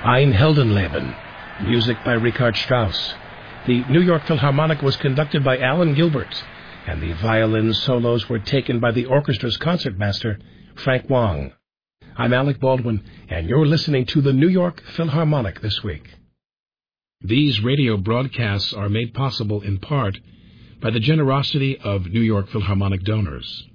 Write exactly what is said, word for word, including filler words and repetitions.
Ein Heldenleben, music by Richard Strauss. The New York Philharmonic was conducted by Alan Gilbert, and the violin solos were taken by the orchestra's concertmaster, Frank Wong. I'm Alec Baldwin, and you're listening to the New York Philharmonic this week. These radio broadcasts are made possible in part by the generosity of New York Philharmonic donors.